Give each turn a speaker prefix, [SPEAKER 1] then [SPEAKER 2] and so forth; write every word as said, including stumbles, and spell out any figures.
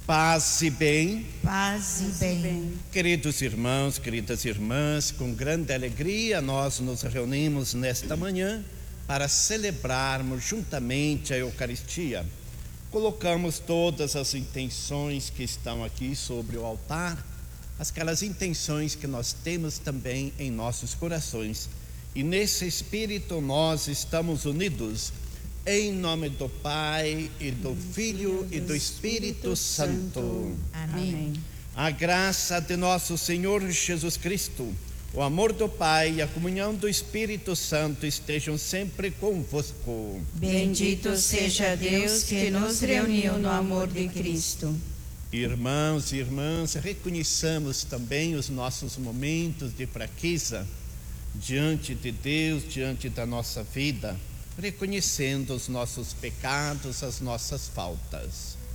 [SPEAKER 1] Paz e bem.
[SPEAKER 2] Paz e bem.
[SPEAKER 1] Queridos irmãos, queridas irmãs, com grande alegria nós nos reunimos nesta manhã para celebrarmos juntamente a Eucaristia. Colocamos todas as intenções que estão aqui sobre o altar, aquelas intenções que nós temos também em nossos corações. E nesse espírito nós estamos unidos. Em nome do Pai, e do Filho, e do Espírito Santo.
[SPEAKER 2] Amém.
[SPEAKER 1] A graça de nosso Senhor Jesus Cristo, o amor do Pai e a comunhão do Espírito Santo estejam sempre convosco.
[SPEAKER 2] Bendito seja Deus que nos reuniu no amor de Cristo.
[SPEAKER 1] Irmãos e irmãs, reconheçamos também os nossos momentos de fraqueza diante de Deus, diante da nossa vida, reconhecendo os nossos pecados, as nossas faltas.